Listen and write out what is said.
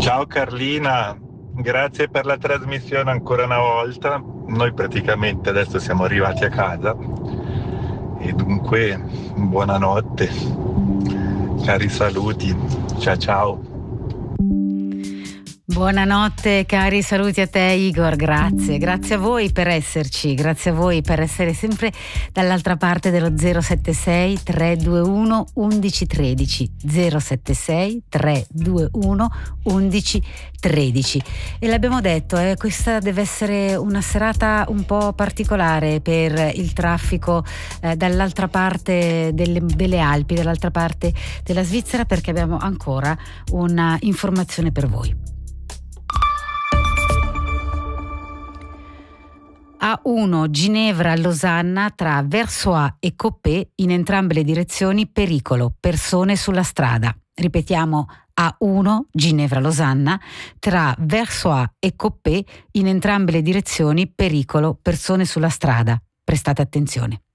Ciao Carlina, grazie per la trasmissione ancora una volta. Noi praticamente adesso siamo arrivati a casa e dunque buonanotte, cari saluti, ciao ciao. Buonanotte, cari saluti a te Igor, grazie a voi per esserci, grazie a voi per essere sempre dall'altra parte dello 076 321 1113, 076 321 1113. E l'abbiamo detto, questa deve essere una serata un po' particolare per il traffico dall'altra parte delle Alpi, dall'altra parte della Svizzera, perché abbiamo ancora una informazione per voi. A1 Ginevra-Losanna tra Versoix e Coppet, in entrambe le direzioni pericolo, persone sulla strada. Ripetiamo, A1 Ginevra-Losanna tra Versoix e Coppet, in entrambe le direzioni pericolo, persone sulla strada. Prestate attenzione.